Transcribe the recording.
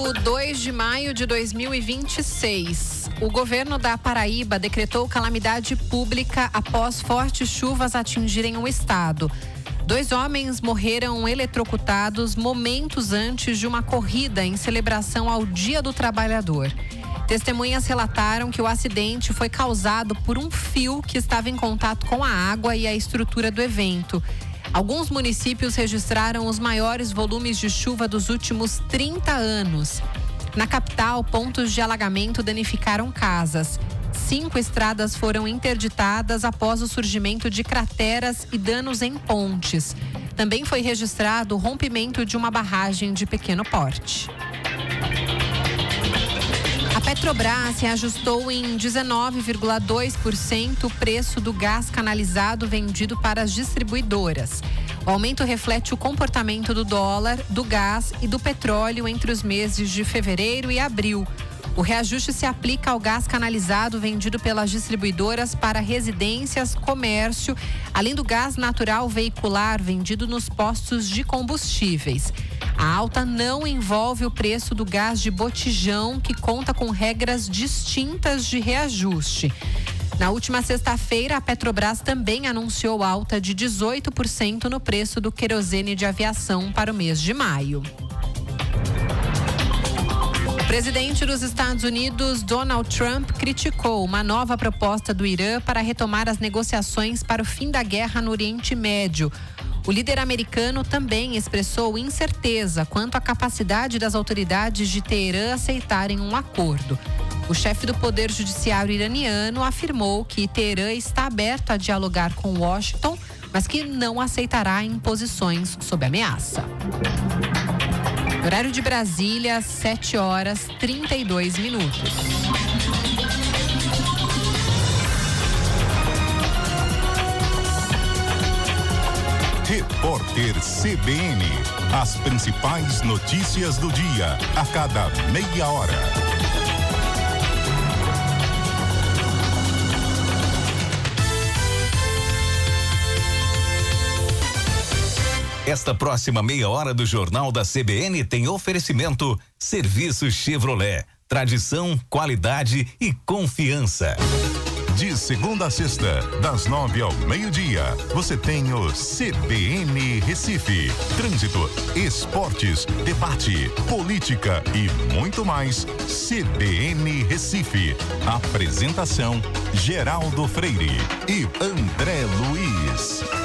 sábado, 2 de maio de 2026. O governo da Paraíba decretou calamidade pública após fortes chuvas atingirem o estado. 2 homens morreram eletrocutados momentos antes de uma corrida em celebração ao Dia do Trabalhador. Testemunhas relataram que o acidente foi causado por um fio que estava em contato com a água e a estrutura do evento. Alguns municípios registraram os maiores volumes de chuva dos últimos 30 anos. Na capital, pontos de alagamento danificaram casas. 5 estradas foram interditadas após o surgimento de crateras e danos em pontes. Também foi registrado o rompimento de uma barragem de pequeno porte. A Petrobras reajustou em 19,2% o preço do gás canalizado vendido para as distribuidoras. O aumento reflete o comportamento do dólar, do gás e do petróleo entre os meses de fevereiro e abril. O reajuste se aplica ao gás canalizado vendido pelas distribuidoras para residências, comércio, além do gás natural veicular vendido nos postos de combustíveis. A alta não envolve o preço do gás de botijão, que conta com regras distintas de reajuste. Na última sexta-feira, a Petrobras também anunciou alta de 18% no preço do querosene de aviação para o mês de maio. O presidente dos Estados Unidos, Donald Trump, criticou uma nova proposta do Irã para retomar as negociações para o fim da guerra no Oriente Médio. O líder americano também expressou incerteza quanto à capacidade das autoridades de Teherã aceitarem um acordo. O chefe do Poder Judiciário iraniano afirmou que Teherã está aberto a dialogar com Washington, mas que não aceitará imposições sob ameaça. Horário de Brasília, 7h32. Repórter CBN. As principais notícias do dia, a cada meia hora. Esta próxima meia hora do Jornal da CBN tem oferecimento Serviço Chevrolet. Tradição, qualidade e confiança. De segunda a sexta, das 9 ao meio-dia, você tem o CBN Recife. Trânsito, esportes, debate, política e muito mais. CBN Recife. Apresentação: Geraldo Freire e André Luiz.